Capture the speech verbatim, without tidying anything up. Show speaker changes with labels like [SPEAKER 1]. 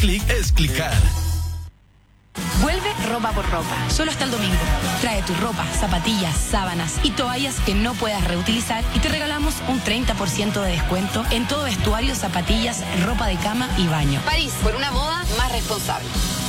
[SPEAKER 1] clic es clicar.
[SPEAKER 2] Vuelve Ropa por Ropa, solo hasta el domingo. Trae tu ropa, zapatillas, sábanas y toallas que no puedas reutilizar y te regalamos un treinta por ciento de descuento en todo vestuario, zapatillas, ropa de cama y baño.
[SPEAKER 3] París, por una moda más responsable.